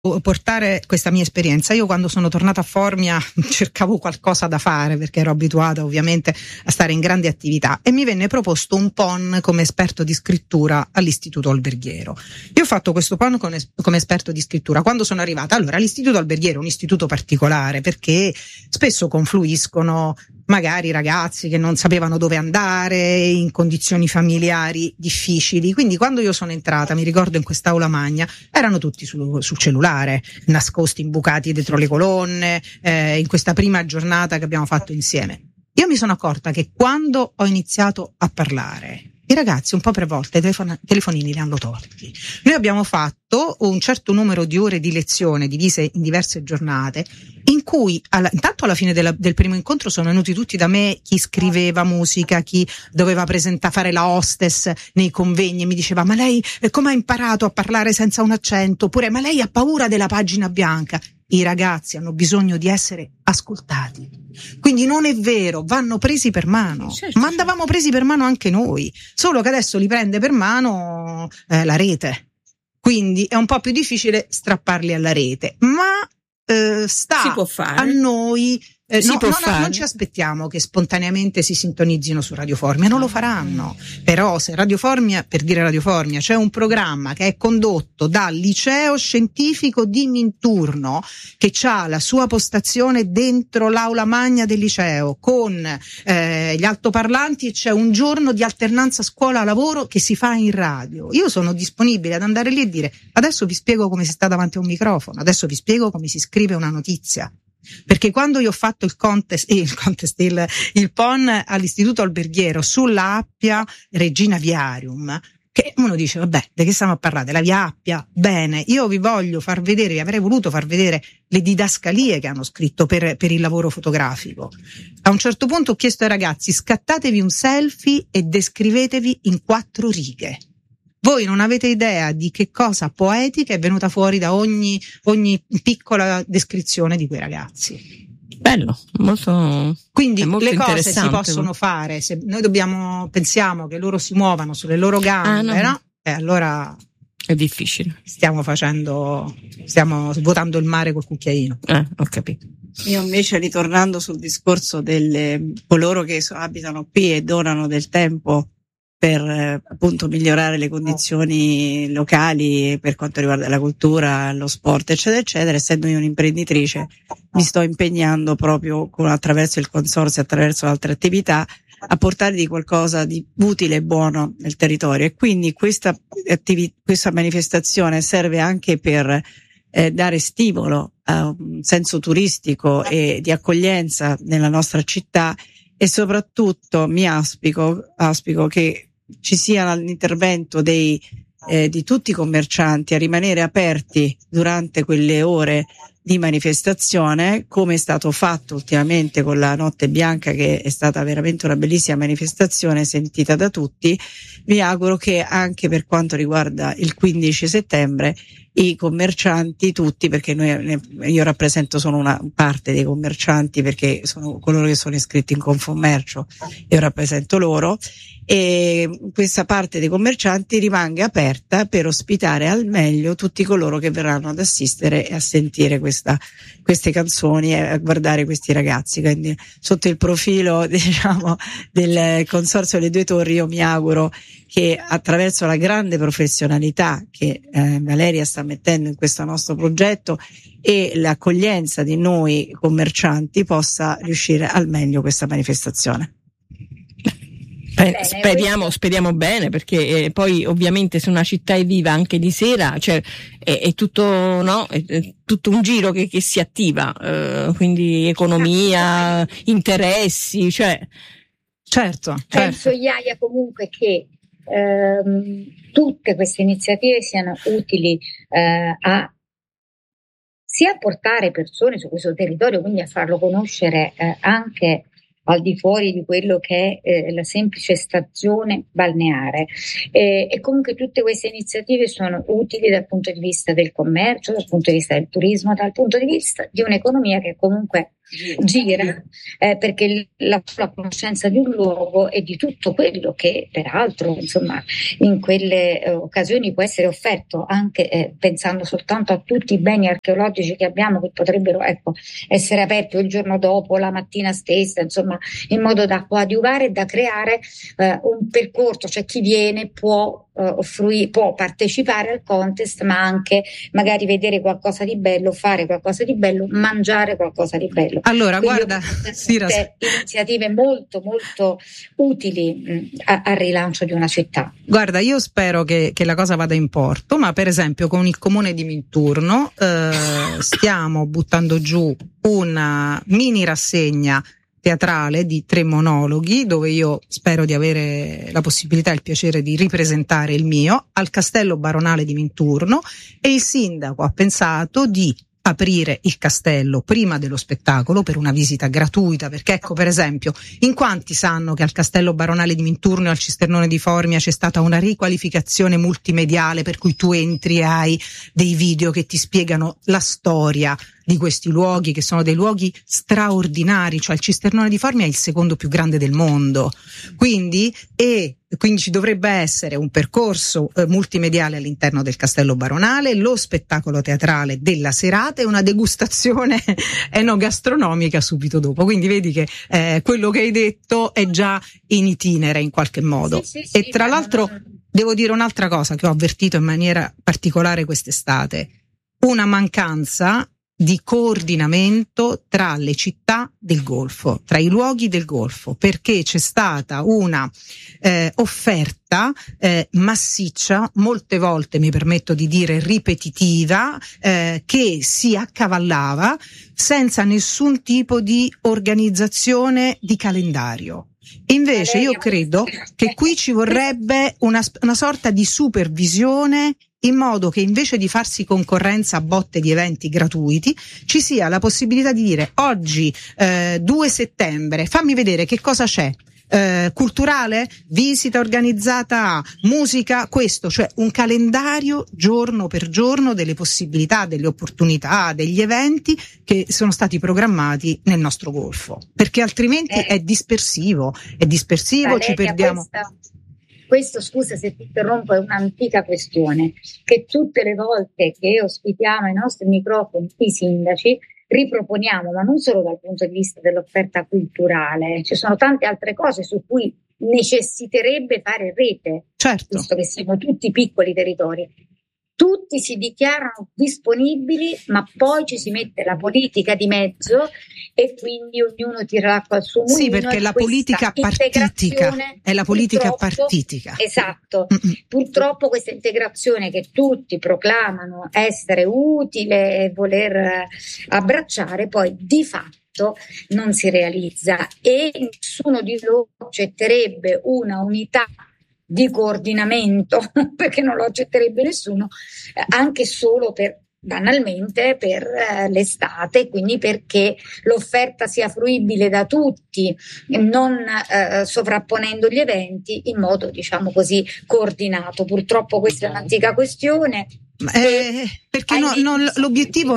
portare questa mia esperienza. Io quando sono tornata a Formia cercavo qualcosa da fare perché ero abituata ovviamente a stare in grandi attività e mi venne proposto un PON come esperto di scrittura all'Istituto Alberghiero. Io ho fatto questo PON come esperto di scrittura quando sono arrivata. Allora, l'Istituto Alberghiero è un istituto particolare perché spesso confluiscono magari ragazzi che non sapevano dove andare, in condizioni familiari difficili. Quindi quando io sono entrata, mi ricordo in quest'aula magna, erano tutti sul cellulare, nascosti, imbucati dietro le colonne, in questa prima giornata che abbiamo fatto insieme. Io mi sono accorta che quando ho iniziato a parlare, i ragazzi un po' per volta i telefonini li hanno tolti. Noi abbiamo fatto un certo numero di ore di lezione divise in diverse giornate, in cui intanto alla fine del primo incontro sono venuti tutti da me, chi scriveva musica, chi doveva fare la hostess nei convegni, e mi diceva: ma lei come ha imparato a parlare senza un accento? Oppure: ma lei ha paura della pagina bianca? I ragazzi hanno bisogno di essere ascoltati. Quindi non è vero, vanno presi per mano, certo, ma andavamo presi per mano anche noi, solo che adesso li prende per mano la rete, quindi è un po' più difficile strapparli alla rete, ma sta a noi. Non ci aspettiamo che spontaneamente si sintonizzino su Radio Formia, non lo faranno. Però se Radio Formia, per dire Radio Formia, c'è un programma che è condotto dal liceo scientifico di Minturno, che ha la sua postazione dentro l'aula magna del liceo con gli altoparlanti, e c'è un giorno di alternanza scuola-lavoro che si fa in radio, io sono disponibile ad andare lì e dire: adesso vi spiego come si sta davanti a un microfono, adesso vi spiego come si scrive una notizia. Perché quando io ho fatto il PON all'Istituto Alberghiero sulla Appia Regina Viarium, che uno dice: vabbè, di che stiamo a parlare? Della Via Appia? Bene, io vi avrei voluto far vedere le didascalie che hanno scritto per il lavoro fotografico. A un certo punto ho chiesto ai ragazzi: scattatevi un selfie e descrivetevi in 4 righe. Voi non avete idea di che cosa poetica è venuta fuori da ogni piccola descrizione di quei ragazzi. Bello, molto. Quindi molto le cose si possono fare, se noi pensiamo che loro si muovano sulle loro gambe, no? E allora è difficile. Stiamo svuotando il mare col cucchiaino. Ho capito. Io invece, ritornando sul discorso delle coloro che abitano qui e donano del tempo per appunto migliorare le condizioni locali per quanto riguarda la cultura, lo sport, eccetera, eccetera, essendo io un'imprenditrice, mi sto impegnando proprio attraverso il consorzio, attraverso altre attività, a portare di qualcosa di utile e buono nel territorio. E quindi questa manifestazione serve anche per dare stimolo a un senso turistico e di accoglienza nella nostra città, e soprattutto auspico che ci sia l'intervento di tutti i commercianti a rimanere aperti durante quelle ore di manifestazione, come è stato fatto ultimamente con la Notte Bianca, che è stata veramente una bellissima manifestazione sentita da tutti. Mi auguro che anche per quanto riguarda il 15 settembre i commercianti tutti, perché io rappresento solo una parte dei commercianti, perché sono coloro che sono iscritti in Confommercio, io rappresento loro, e questa parte dei commercianti rimanga aperta per ospitare al meglio tutti coloro che verranno ad assistere e a sentire queste canzoni e a guardare questi ragazzi. Quindi sotto il profilo, diciamo, del Consorzio delle Due Torri, io mi auguro che attraverso la grande professionalità che Valeria sta mettendo in questo nostro progetto e l'accoglienza di noi commercianti possa riuscire al meglio questa manifestazione. Speriamo bene, perché poi ovviamente se una città è viva anche di sera, cioè è tutto, no? È tutto un giro che si attiva, quindi economia, interessi, cioè. Certo. Penso, Iaia, comunque che tutte queste iniziative siano utili sia a portare persone su questo territorio, quindi a farlo conoscere anche al di fuori di quello che è la semplice stazione balneare, e comunque tutte queste iniziative sono utili dal punto di vista del commercio, dal punto di vista del turismo, dal punto di vista di un'economia che comunque gira, perché la conoscenza di un luogo e di tutto quello che peraltro insomma in quelle occasioni può essere offerto, anche pensando soltanto a tutti i beni archeologici che abbiamo, che potrebbero essere aperti il giorno dopo, la mattina stessa, insomma, in modo da coadiuvare e da creare un percorso, cioè chi viene può partecipare al contest, ma anche magari vedere qualcosa di bello, fare qualcosa di bello, mangiare qualcosa di bello. Allora, quindi guarda, Sira, iniziative molto molto utili al rilancio di una città. Guarda, io spero che la cosa vada in porto, ma per esempio con il comune di Minturno stiamo buttando giù una mini rassegna teatrale di 3 monologhi, dove io spero di avere la possibilità e il piacere di ripresentare il mio, al Castello Baronale di Minturno, e il sindaco ha pensato di aprire il castello prima dello spettacolo per una visita gratuita, perché ecco, per esempio, in quanti sanno che al Castello Baronale di Minturno e al Cisternone di Formia c'è stata una riqualificazione multimediale, per cui tu entri e hai dei video che ti spiegano la storia di questi luoghi, che sono dei luoghi straordinari, cioè il Cisternone di Formia è il secondo più grande del mondo, quindi ci dovrebbe essere un percorso multimediale all'interno del Castello Baronale, lo spettacolo teatrale della serata e una degustazione enogastronomica subito dopo. Quindi vedi che quello che hai detto è già in itinere in qualche modo. Sì, e tra l'altro devo dire un'altra cosa che ho avvertito in maniera particolare quest'estate: una mancanza di coordinamento tra le città del Golfo, tra i luoghi del Golfo, perché c'è stata una offerta massiccia, molte volte mi permetto di dire ripetitiva, che si accavallava senza nessun tipo di organizzazione di calendario. Invece io credo che qui ci vorrebbe una sorta di supervisione, in modo che invece di farsi concorrenza a botte di eventi gratuiti ci sia la possibilità di dire: oggi 2 settembre fammi vedere che cosa c'è, culturale, visita organizzata, musica, questo, cioè un calendario giorno per giorno delle possibilità, delle opportunità, degli eventi che sono stati programmati nel nostro Golfo, perché altrimenti è dispersivo, ci perdiamo. Questo, scusa se ti interrompo, è un'antica questione che tutte le volte che ospitiamo i nostri microfoni, i sindaci, riproponiamo, ma non solo dal punto di vista dell'offerta culturale, ci sono tante altre cose su cui necessiterebbe fare rete, certo, visto che siamo tutti piccoli territori. Tutti si dichiarano disponibili, ma poi ci si mette la politica di mezzo e quindi ognuno tira l'acqua al suo mulino. Sì, perché la politica partitica è la politica partitica. Esatto. Purtroppo questa integrazione che tutti proclamano essere utile e voler abbracciare, poi di fatto non si realizza, e nessuno di loro accetterebbe una unità di coordinamento, perché non lo accetterebbe nessuno, anche solo banalmente per l'estate, quindi perché l'offerta sia fruibile da tutti, non sovrapponendo gli eventi in modo, diciamo così, coordinato. Purtroppo questa è un'antica questione. Perché l'obiettivo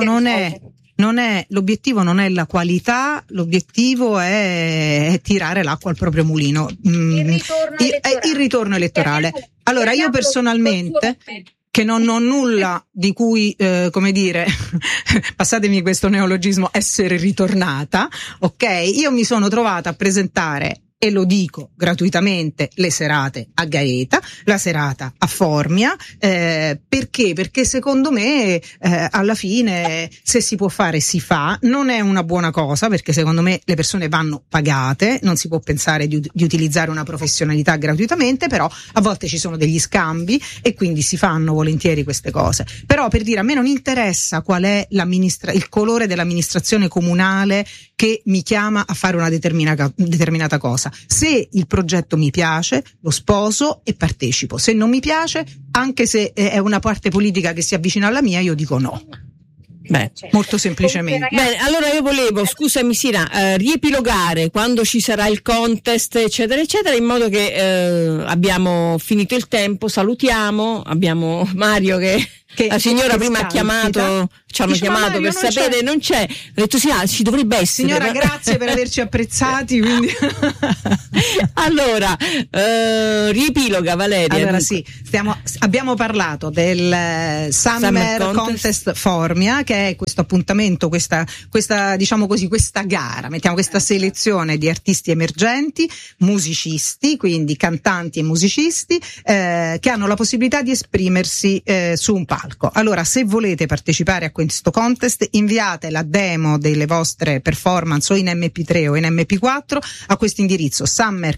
non è la qualità, l'obiettivo è tirare l'acqua al proprio mulino. Il ritorno elettorale. Allora, io personalmente, che non ho nulla di cui, passatemi questo neologismo, essere ritornata, ok? Io mi sono trovata a presentare, e lo dico gratuitamente, le serate a Gaeta, la serata a Formia, perché? Perché secondo me alla fine, se si può fare si fa. Non è una buona cosa, perché secondo me le persone vanno pagate, non si può pensare di utilizzare una professionalità gratuitamente, però a volte ci sono degli scambi e quindi si fanno volentieri queste cose. Però, per dire, a me non interessa qual è il colore dell'amministrazione comunale che mi chiama a fare una determinata cosa. Se il progetto mi piace, lo sposo e partecipo. Se non mi piace, anche se è una parte politica che si avvicina alla mia, io dico no. Beh, molto semplicemente. Bene, allora io volevo, scusami Sira, riepilogare quando ci sarà il contest, eccetera, eccetera, in modo che abbiamo finito il tempo, salutiamo, abbiamo Mario che La signora prima ha chiamato, ci hanno chiamato per sapere, non c'è. Ho detto sì, ci dovrebbe essere. Signora, grazie per averci apprezzati. Quindi. Allora, riepiloga Valeria. Allora sì, abbiamo parlato del Summer Contest Formia, che è questo appuntamento, questa diciamo così, questa gara, mettiamo questa selezione di artisti emergenti, musicisti, quindi cantanti e musicisti, che hanno la possibilità di esprimersi su un palco. Allora, se volete partecipare a questo contest, inviate la demo delle vostre performance o in MP3 o in MP4 a questo indirizzo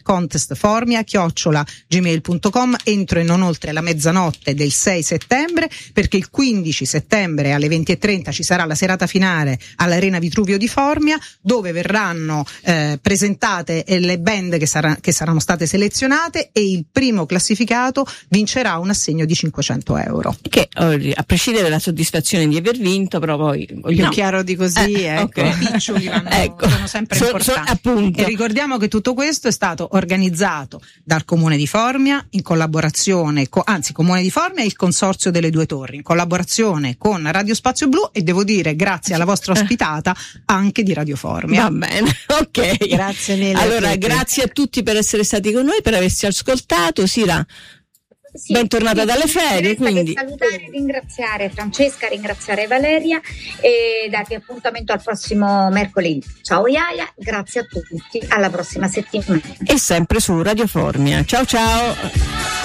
summercontestformia@gmail.com entro e non oltre la mezzanotte del 6 settembre, perché il 15 settembre alle 20:30 ci sarà la serata finale all'Arena Vitruvio di Formia, dove verranno presentate le band che saranno state selezionate, e il primo classificato vincerà un assegno di 500 euro. Che a prescindere dalla soddisfazione di aver vinto, però poi più chiaro di così, ecco. I piccioli sono sempre importanti. Appunto. E ricordiamo che tutto questo è stato organizzato dal Comune di Formia in collaborazione, Comune di Formia e il Consorzio delle Due Torri, in collaborazione con Radio Spazio Blu, e devo dire grazie alla vostra ospitata anche di Radio Formia. Va bene, ok. Grazie mille. Allora, grazie a tutti per essere stati con noi, per averci ascoltato. Sira, sì, bentornata dalle ferie. Quindi salutare, ringraziare Francesca, ringraziare Valeria e darvi appuntamento al prossimo mercoledì. Ciao Iaia, grazie a tutti, alla prossima settimana. E sempre su Radio Formia. Ciao ciao.